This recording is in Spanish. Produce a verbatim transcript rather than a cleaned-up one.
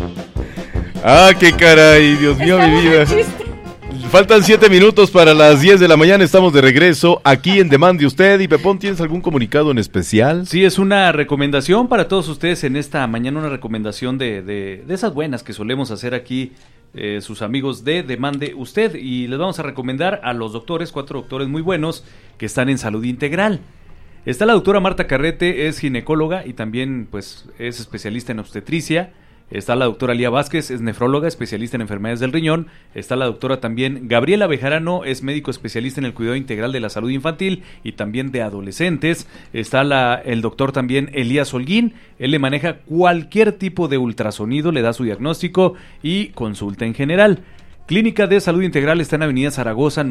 Ah, qué caray, Dios mío, Está mi bueno vida. el chiste. Faltan siete minutos para las diez de la mañana, estamos de regreso aquí en Demande Usted. Y Pepón, ¿tienes algún comunicado en especial? Sí, es una recomendación para todos ustedes en esta mañana, una recomendación de, de, de esas buenas que solemos hacer aquí eh, sus amigos de Demande Usted. Y les vamos a recomendar a los doctores, cuatro doctores muy buenos que están en Salud Integral. Está la doctora Marta Carrete, es ginecóloga y también pues es especialista en obstetricia. Está la doctora Lía Vázquez, es nefróloga, especialista en enfermedades del riñón. Está la doctora también Gabriela Bejarano, es médico especialista en el cuidado integral de la salud infantil y también de adolescentes. Está la, el doctor también Elías Holguín, él le maneja cualquier tipo de ultrasonido, le da su diagnóstico y consulta en general. Clínica de Salud Integral está en Avenida Zaragoza,